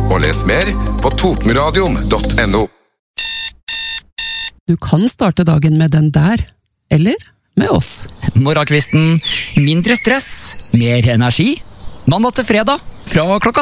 Og les mer på totenradion.no. Du kan starte dagen med den der, eller med oss. Morgenkvisten, mindre stress, mer energi. Mandag til fredag, fra klokka